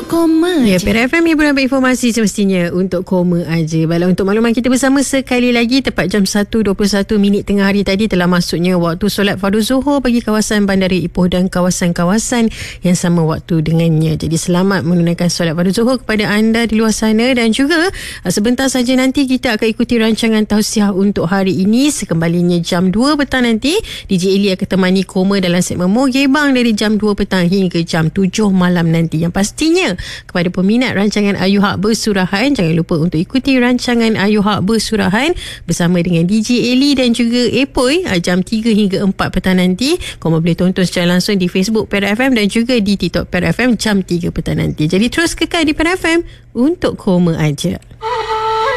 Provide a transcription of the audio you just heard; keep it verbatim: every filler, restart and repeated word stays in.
koma ya, je. P R F M hiburan berinformasi semestinya untuk koma aja. Baiklah, untuk makluman kita bersama sekali lagi, tepat jam satu dua puluh satu minit tengah hari tadi telah masuknya waktu solat fardu Zuhur bagi kawasan Bandar Ipoh dan kawasan-kawasan yang sama waktu dengannya. Jadi selamat menunaikan solat fardu Zuhur kepada anda di luar sana, dan juga sebentar saja nanti kita akan ikuti rancangan tausiah untuk hari ini. Sekembalinya jam dua petang nanti, D J Eli akan temani koma dalam segmen Mogebang dari jam dua petang hingga jam tujuh malam nanti. Yang pastinya kepada peminat rancangan Ayu Hak Bersurahan, jangan lupa untuk ikuti rancangan Ayu Hak Bersurahan bersama dengan D J Eli dan juga Epoy jam tiga hingga empat petang nanti. Kau boleh tonton secara langsung di Facebook P R F M dan juga di TikTok P R F M jam tiga petang nanti. Jadi terus kekal di P R F M untuk koma aja.